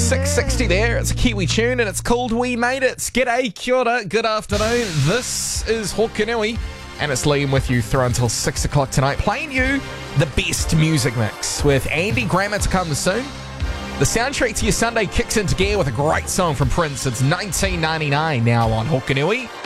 6:60 there. It's a Kiwi tune and it's called We Made It. G'day, kia ora, good afternoon. This is Hokanui and it's Liam with you through until 6 o'clock tonight, playing you the best music mix with Andy Grammer to come soon. The soundtrack to your Sunday kicks into gear with a great song from Prince. It's 1999 now on Hokanui.